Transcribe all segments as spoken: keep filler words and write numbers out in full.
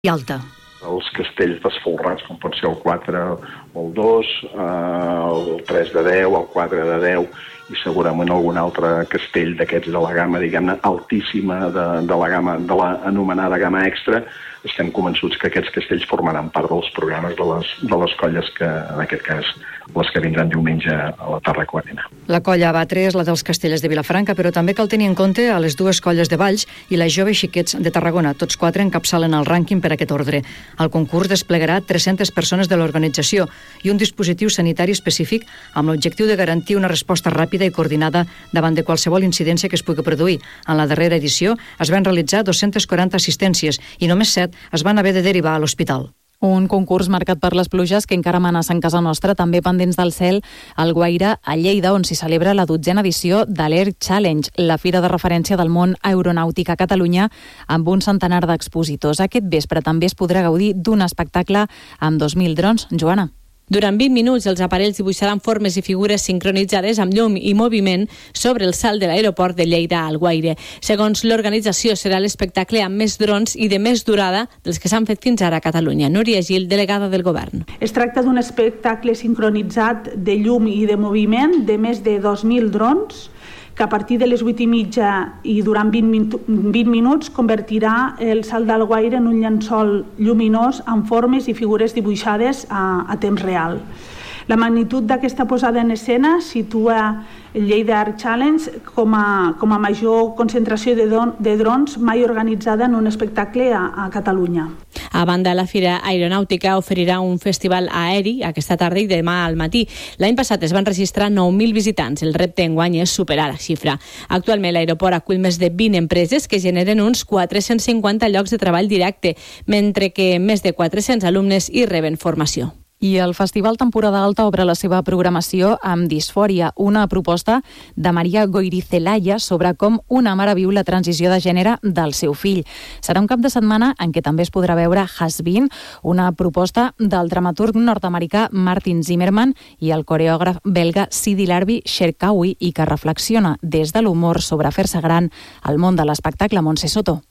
i alta. Els castells desfolrats, com pot ser el quatre o el dos, eh, el tres de deu, el quatre de deu, i segurament algun altre castell d'aquests de la gamma, diguem-ne, altíssima, de, de la gamma, de la anomenada gamma extra. Estem convençuts que aquests castells formaran part dels programes de les, de les colles que, en aquest cas, les que vindran diumenge a la Tarraconina. La colla A B A tres és la dels castellers de Vilafranca, però també cal tenir en compte a les dues colles de Valls i les joves xiquets de Tarragona. Tots quatre encapçalen el rànquing per aquest ordre. El concurs desplegarà tres-centes persones de l'organització i un dispositiu sanitari específic amb l'objectiu de garantir una resposta ràpida i coordinada davant de qualsevol incidència que es pugui produir. En la darrera edició es van realitzar dos-centes quaranta assistències i només set es van haver de derivar a l'hospital. Un concurs marcat per les pluges que encara amenacen casa nostra, també pendents del cel, al Guaire, a Lleida, on s'hi celebra la dotzena edició de l'Air Challenge, la fira de referència del món aeronàutic a Catalunya, amb un centenar d'expositors. Aquest vespre també es podrà gaudir d'un espectacle amb dos mil drons. Joana. Durant vint minuts, els aparells dibuixaran formes i figures sincronitzades amb llum i moviment sobre el salt de l'aeroport de Lleida al Guaire. Segons l'organització, serà l'espectacle amb més drons i de més durada dels que s'han fet fins ara a Catalunya. Núria Gil, delegada del Govern. Es tracta d'un espectacle sincronitzat de llum i de moviment de més de dos mil drons, que a partir de les vuit i mitja i durant vint minuts convertirà el salt del Guaire en un llençol lluminós amb formes i figures dibuixades a, a temps real. La magnitud d'aquesta posada en escena situa el Lleida Air Challenge com a, com a major concentració de, don, de drons mai organitzada en un espectacle a, a Catalunya. A banda, la Fira Aeronàutica oferirà un festival aeri aquesta tarda i demà al matí. L'any passat es van registrar nou mil visitants. El repte enguany és superar la xifra. Actualment l'aeroport acull més de vint empreses que generen uns quatre-cents cinquanta llocs de treball directe, mentre que més de quatre-cents alumnes hi reben formació. I el Festival Temporada Alta obre la seva programació amb Disfòria, una proposta de Maria Goirizelaya sobre com una mare viu la transició de gènere del seu fill. Serà un cap de setmana en què també es podrà veure Has Been, una proposta del dramaturg nord-americà Martin Zimmerman i el coreògraf belga Sidi Larbi Cherkaoui, i que reflexiona des de l'humor sobre fer-se gran al món de l'espectacle. Montse Soto.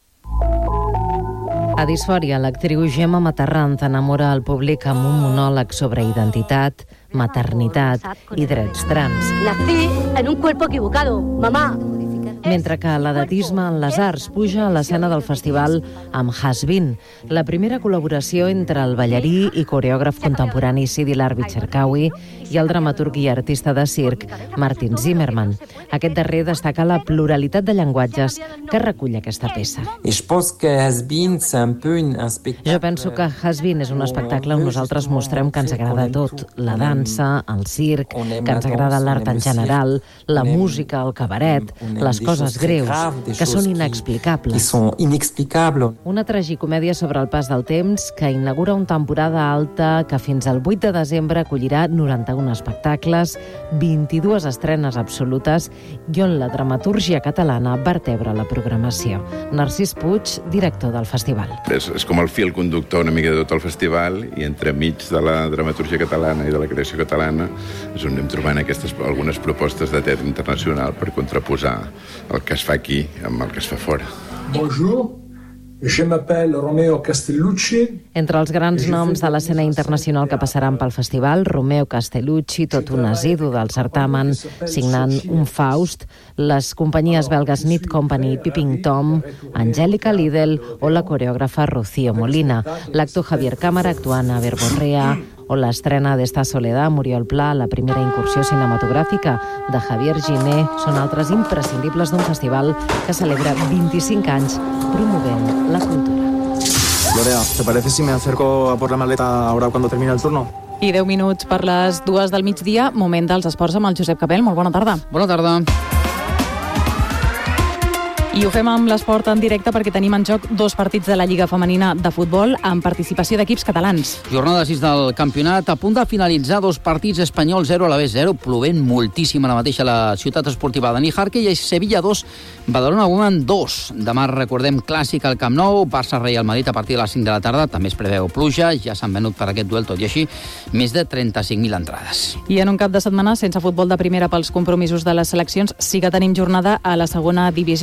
A Disfòria, l'actriu Gemma Matarrant enamora el públic amb un monòleg sobre identitat, maternitat i drets trans. Nací en un cuerpo equivocado, mamá. Mentre que l'edatisme en les arts puja a l'escena del festival amb Has Been, la primera col·laboració entre el ballarí i coreògraf contemporani Sidi Larbi Cherkaoui i el dramaturg i artista de circ Martin Zimmerman. Aquest darrer destaca la pluralitat de llenguatges que recull aquesta peça. Jo penso que Has Been és un espectacle on nosaltres mostrem que ens agrada tot, la dansa, el circ, que ens agrada l'art en general, la música, el cabaret, les coses greus, que són inexplicables. Una tragicomèdia sobre el pas del temps que inaugura una temporada alta que fins al vuit de desembre acollirà noranta-un espectacles, vint-i-dues estrenes absolutes i on la dramatúrgia catalana vertebra la programació. Narcís Puig, director del festival. És, és com el fil conductor una mica de tot el festival, i entremig de la dramatúrgia catalana i de la creació catalana és on anem trobant aquestes, algunes propostes de teatre internacional per contraposar el que es fa aquí amb el que es fa fora. Bonjour, je m'appelle Romeo Castellucci. Entre els grans noms de l'escena internacional que passaran pel festival, Romeo Castellucci, tot un asidu del certamen, signant un Faust, les companyies belgues Knit Company, Peeping Tom, Angélica Lidl o la coreògrafa Rocío Molina, l'actor Javier Cámara actuant a Verborrea, o l'estrena d'Esta Soledad, Muriel Pla, la primera incursió cinematogràfica de Javier Giné, són altres imprescindibles d'un festival que celebra vint-i-cinc anys promovent la cultura. Lorea, ¿te parece si me acerco a por la maleta ahora cuando termine el turno? I deu minuts per les dues del migdia, moment dels esports amb el Josep Capell. Molt bona tarda. Bona tarda. I ho fem amb l'esport en directe perquè tenim en joc dos partits de la Lliga Femenina de Futbol amb participació d'equips catalans. Jornada sis del campionat, a punt de finalitzar dos partits, Espanyol zero, Alavés zero, plovent moltíssim ara mateix a la ciutat esportiva de Nijarque, i Sevilla dos, Badalona Women dos. Demà, recordem, clàssic al Camp Nou, Barça-Real Madrid a partir de les cinc de la tarda, també es preveu pluja, ja s'han venut per aquest duel, tot i així, més de trenta-cinc mil entrades. I en un cap de setmana sense futbol de primera pels compromisos de les seleccions, sí que tenim jornada a la segona divisió pel que fa als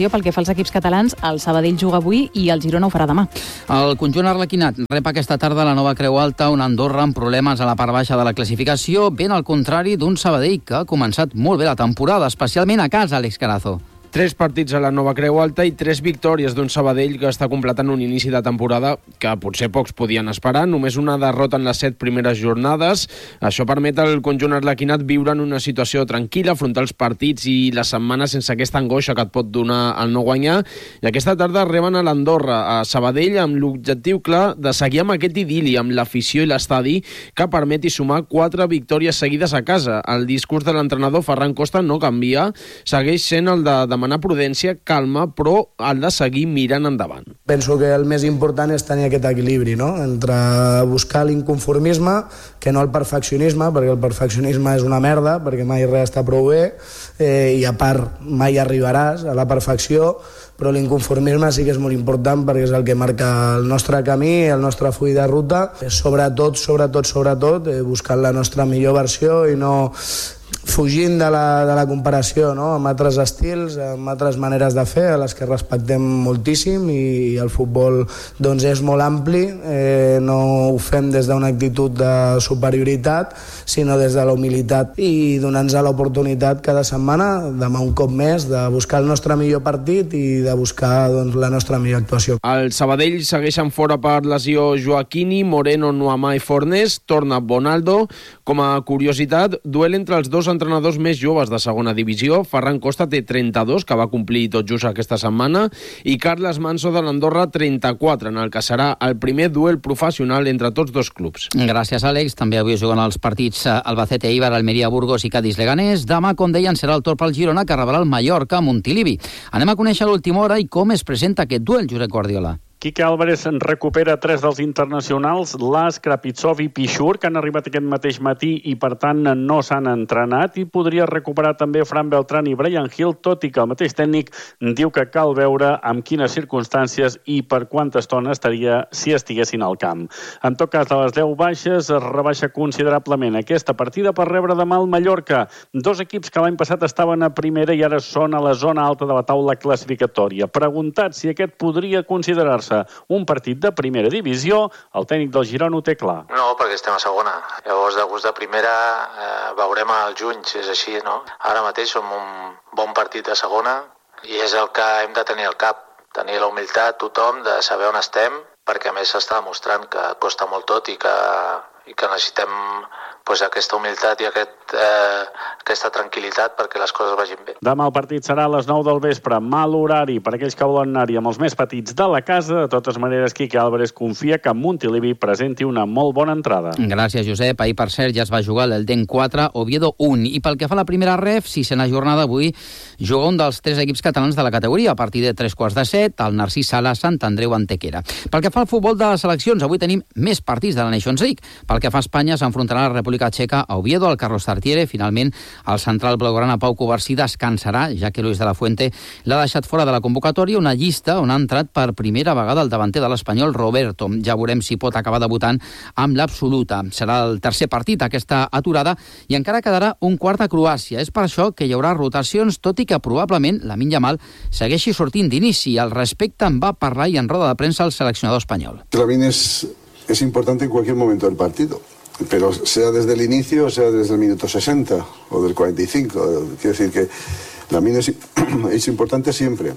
principals equips catalans, el Sabadell juga avui i el Girona ho farà demà. El conjunt arlequinat rep aquesta tarda la nova Creu Alta, un Andorra amb problemes a la part baixa de la classificació, ben al contrari d'un Sabadell que ha començat molt bé la temporada, especialment a casa, Àlex Carazo. Tres partits a la nova Creu Alta i tres victòries d'un Sabadell que està completant un inici de temporada que potser pocs podien esperar. Només una derrota en les set primeres jornades. Això permet al conjunt arlequinat viure en una situació tranquil·la, afrontar els partits i les setmanes sense aquesta angoixa que et pot donar el no guanyar. I aquesta tarda reben a l'Andorra, a Sabadell, amb l'objectiu clar de seguir amb aquest idili, amb l'afició i l'estadi que permeti sumar quatre victòries seguides a casa. El discurs de l'entrenador Ferran Costa no canvia, segueix sent el de demanar prudència, calma, però el de seguir mirant endavant. Penso que el més important és tenir aquest equilibri, no?, entre buscar l'inconformisme, que no el perfeccionisme, perquè el perfeccionisme és una merda, perquè mai res està prou bé, eh, i a part mai arribaràs a la perfecció, però l'inconformisme sí que és molt important perquè és el que marca el nostre camí, el nostre full de ruta. Sobretot, sobretot, sobretot, eh, buscant la nostra millor versió i no fugint de la, de la comparació, no?, amb altres estils, amb altres maneres de fer, a les que respectem moltíssim, i el futbol doncs, és molt ampli, eh, no ho fem des d'una actitud de superioritat, sinó des de la humilitat i donar-nos l'oportunitat cada setmana, demà un cop més, de buscar el nostre millor partit i de buscar doncs, la nostra millor actuació. El Sabadell segueixen fora per lesió Joaquini, Moreno, Nuamà i Fornés, torna Bonaldo. Com a curiositat, duel entre els dos entrenadors més joves de segona divisió. Ferran Costa té trenta-dos, que va complir tot just aquesta setmana, i Carles Manso de l'Andorra, trenta-quatre, en el que serà el primer duel professional entre tots dos clubs. Gràcies, Àlex. També avui juguen els partits Albacete, Eibar, Almeria, Burgos i Cádiz Leganés. Demà, com deien, serà el torn pel Girona, que rebrà el Mallorca, Montilivi. Anem a conèixer l'última hora i com es presenta aquest duel, Josep Guardiola. Quique Álvarez recupera tres dels internacionals, Las, Krapitsov i Pichur, que han arribat aquest mateix matí i, per tant, no s'han entrenat, i podria recuperar també Fran Beltrán i Brian Hill, tot i que el mateix tècnic diu que cal veure amb quines circumstàncies i per quanta estona estaria si estiguessin al camp. En tot cas, de les deu baixes es rebaixa considerablement aquesta partida per rebre demà el Mallorca, dos equips que l'any passat estaven a primera i ara són a la zona alta de la taula classificatòria. Preguntat si aquest podria considerar-se un partit de primera divisió, el tècnic del Girona ho té clar. No, perquè estem a segona. Llavors, de gust de primera, eh, veurem al juny, si és així, no? Ara mateix som un bon partit de segona i és el que hem de tenir al cap. Tenir la humilitat, tothom, de saber on estem, perquè a més s'està demostrant que costa molt tot i que, i que necessitem pues, aquesta humilitat i aquest, eh, aquesta tranquil·litat perquè les coses vagin bé. Demà el partit serà a les nou del vespre, mal horari per aquells que volen anar-hi amb els més petits de la casa. De totes maneres, Quique Álvarez confia que Montilivi presenti una molt bona entrada. Gràcies, Josep. Ahir, per cert, ja es va jugar l'Elden quatre, Oviedo un. I pel que fa a la primera ref, sisena jornada, avui juga un dels tres equips catalans de la categoria. A partir de tres quarts de set, el Narcís Sala, Sant Andreu, Antequera. Pel que fa al futbol de les seleccions, avui tenim més partits de la Nations League. Pel que fa a Espanya, s'enfrontarà la República Txeca a Oviedo, el Carlos Tartiere. Finalment, el central blaugrana Pau Covarsí descansarà, ja que Luis de la Fuente l'ha deixat fora de la convocatòria, una llista on ha entrat per primera vegada el davanter de l'Espanyol, Roberto. Ja veurem si pot acabar debutant amb l'absoluta. Serà el tercer partit aquesta aturada i encara quedarà un quart a Croàcia. És per això que hi haurà rotacions, tot i que probablement Lamine Yamal segueixi sortint d'inici. Al respecte en va parlar i en roda de premsa el seleccionador espanyol. Lamine es, es importante en cualquier momento del partido. Pero sea desde el inicio, sea desde el minuto sesenta o del cuarenta y cinco. Quiero decir que Lamine es, es importante siempre.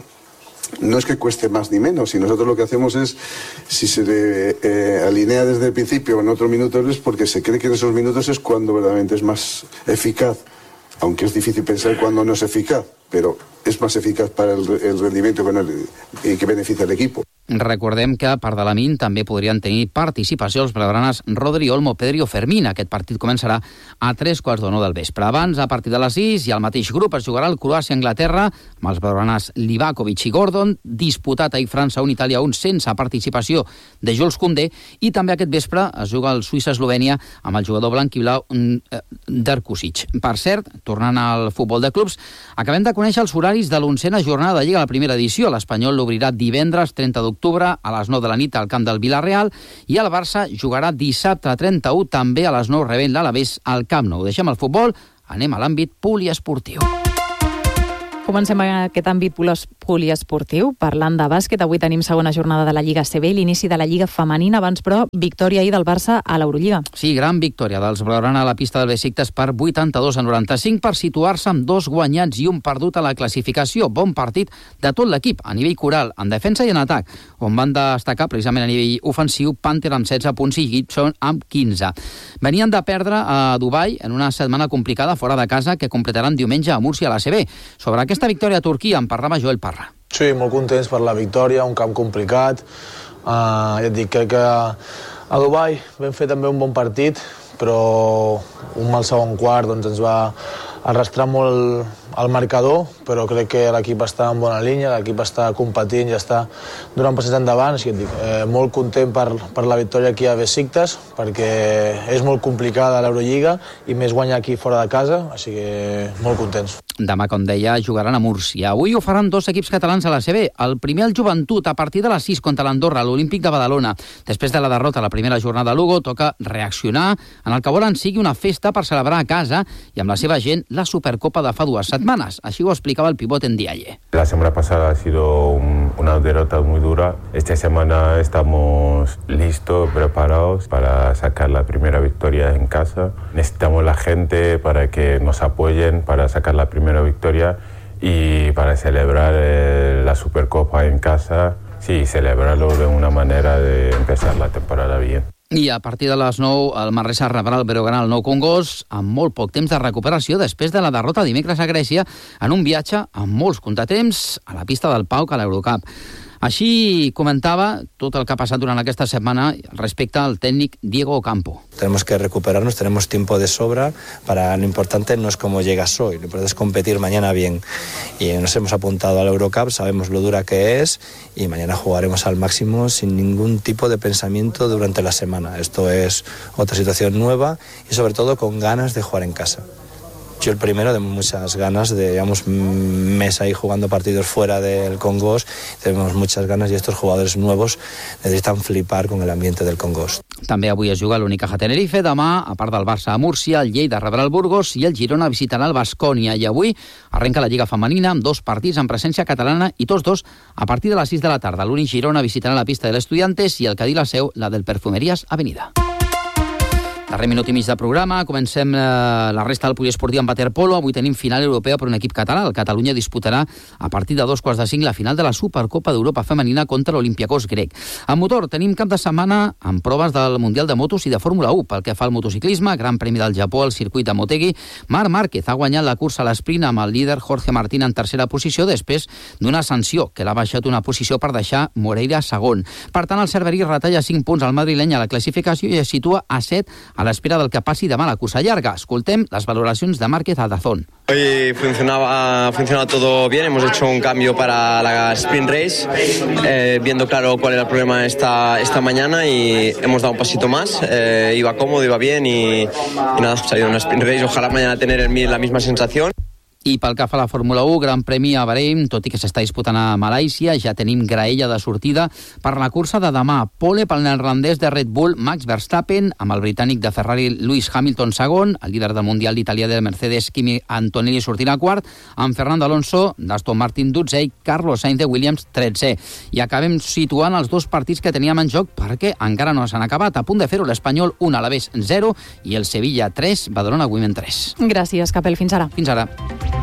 No es que cueste más ni menos, si nosotros lo que hacemos es, si se le eh, alinea desde el principio en otros minutos, es porque se cree que en esos minutos es cuando verdaderamente es más eficaz, aunque es difícil pensar cuando no es eficaz, pero es más eficaz para el, el rendimiento y que beneficia al equipo. Recordem que, a part de Lamine, també podrien tenir participació els blaugranes Rodri, Olmo, Pedri o Fermín. Aquest partit començarà a tres quarts de nou del vespre. Abans, a partir de les sis, i al mateix grup es jugarà el Croàcia-Anglaterra, amb els blaugranes Livakovic i Gordon, disputat ahir França un Itàlia un sense participació de Jules Koundé, i també aquest vespre es juga el Suïssa-Eslovènia amb el jugador blanc i blau Darkusic. Per cert, tornant al futbol de clubs, acabem de conèixer els horaris de l'onzena jornada de Lliga a la primera edició. L'Espanyol l'obrirà divendres trenta d'octubre a les nou de la nit al camp del Villarreal i el Barça jugarà dissabte trenta-u també a les nou rebent l'Alavés al Camp Nou. Deixem el futbol, anem a l'àmbit poliesportiu. comencem aquest àmbit poliesportiu parlant de bàsquet. Avui tenim segona jornada de la Lliga A C B, l'inici de la Lliga Femenina. Abans, però, victòria ahir del Barça a l'Eurolliga. Sí, gran victòria dels blaugrana a la pista del Besiktas per vuitanta-dos a noranta-cinc per situar-se amb dos guanyats i un perdut a la classificació. Bon partit de tot l'equip, a nivell coral, en defensa i en atac, on van destacar precisament a nivell ofensiu Panther amb setze punts i Gibson amb quinze. Venien de perdre a Dubai en una setmana complicada fora de casa que completaran diumenge a Múrcia a l'A C B. Sobre aquesta victòria a Turquia en parlava Joel Parra. Sí, molt contents per la victòria, un camp complicat. Uh, ja et dic, crec que a Dubai vam fer també un bon partit, però un mal segon quart doncs, ens va arrastrar molt el marcador, però crec que l'equip està en bona línia, l'equip està competint i està donant passes endavant. Així que et dic, eh, molt content per, per la victòria aquí a Besiktas, perquè és molt complicada l'Eurolliga i més guanyar aquí fora de casa, així que molt contents. Demà, com deia, jugaran a Múrcia. Avui ho faran dos equips catalans a l'A C B. El primer, el Joventut, a partir de les sis contra l'Andorra, l'Olímpic de Badalona. Després de la derrota a la primera jornada a Lugo, toca reaccionar en el que volen sigui una festa per celebrar a casa i amb la seva gent la Supercopa de fa dues setmanes. Així ho explicava el pivot en Ndiaye. La semana pasada ha sido un, una derrota muy dura. Esta semana estamos listos, preparados para sacar la primera victoria en casa. Necesitamos la gente para que nos apoyen, para sacar la primera victoria y para celebrar eh, la Supercopa en casa. Sí, celebrarlo de una manera de empezar la temporada bien. I a partir de les nou, el Manresa rebrà el Breogán al Nou Congost amb molt poc temps de recuperació després de la derrota dimecres a Grècia en un viatge amb molts contratemps a la pista del P A O C a l'Eurocup. Així comentava tot el que ha passat durant aquesta setmana respecte al tècnic Diego Ocampo. Tenemos que recuperarnos, tenemos tiempo de sobra. Para lo importante no es cómo llegas hoy, lo importante es competir mañana bien. Y nos hemos apuntado al Eurocup, sabemos lo dura que es y mañana jugaremos al máximo sin ningún tipo de pensamiento durante la semana. Esto es otra situación nueva y sobre todo con ganas de jugar en casa. Yo el primero, de muchas ganas, de, llevamos un mes ahí jugando partidos fuera del Congost, tenemos muchas ganas y estos jugadores nuevos necesitan flipar con el ambiente del Congost. També avui es juga l'Unicaja Tenerife, demà, a part del Barça a Múrcia, el Lleida rebrà el Burgos i el Girona visitarà el Baskonia. I avui arrenca la Lliga Femenina amb dos partits en presència catalana i tots dos a partir de les sis de la tarda. L'Uni Girona visitarà la pista de l'Estudiantes i el Cadí la seu, la del Perfumerías Avenida. Darrer minut i mig de programa, comencem eh, la resta del poliesportiu amb waterpolo. Avui tenim final europea per un equip català. El Catalunya disputarà a partir de dos quarts de cinc la final de la Supercopa d'Europa femenina contra l'Olympiacos grec. A motor tenim cap de setmana amb proves del Mundial de Motos i de Fórmula u. Pel que fa al motociclisme, Gran Premi del Japó al circuit de Motegi, Marc Márquez ha guanyat la cursa a l'esprint amb el líder Jorge Martín en tercera posició després d'una sanció que l'ha baixat una posició per deixar Moreira segon. Per tant, el Cerverí retalla cinc punts al madrileny a la classificació i es situa a set a l'espera del que passi demà a la cursa llarga. Escoltem les valoracions de Márquez a Dazón. Hoy funcionaba, funcionaba todo bien, hemos hecho un cambio para la sprint race, eh, viendo claro cuál era el problema esta, esta mañana y hemos dado un pasito más, eh, iba cómodo, iba bien y, y nada, ha salido una sprint race, ojalá mañana tener el, la misma sensación. I pel que fa a la Fórmula u, Gran Premi a Bahrein, tot i que s'està disputant a Malàisia, ja tenim graella de sortida per la cursa de demà. Pole pel neerlandès de Red Bull, Max Verstappen, amb el britànic de Ferrari, Lewis Hamilton segon, el líder del Mundial d'Italià de Mercedes, Kimi Antonelli, sortirà quart, amb Fernando Alonso, d'Aston Martin dotzè i Carlos Sainz de Williams tretzè. I acabem situant els dos partits que teníem en joc perquè encara no s'han acabat. A punt de fer-ho l'Espanyol un, Alavés zero i el Sevilla tres, Badalona Women tres. Gràcies, Capel. Fins ara. Fins ara.